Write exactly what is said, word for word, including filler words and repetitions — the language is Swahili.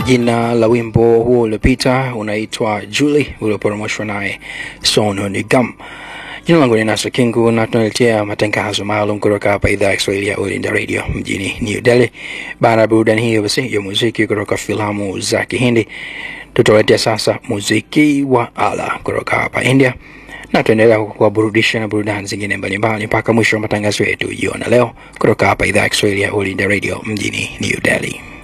Jina la wimbo huo uliopita unaitwa Julie, uliopromoshwa naye Sonu Nigam. Jina langu ni Nasra Kingu na tunaletea matangazo maalum kutoka hapa idhaa ya Kiswahili ya Ulinda Radio mjini New Delhi. Baada ya burudani hiyo basi ya muziki kutoka filamu za Kihindi, tutawaletea sasa muziki wa ala kutoka hapa India. Na tuendelea kuwaburudisha na burudani zingine mbalimbali mpaka mwisho wa matangazo yetu jioni leo kutoka hapa idhaa ya Kiswahili ya Ulinda Radio mjini New Delhi.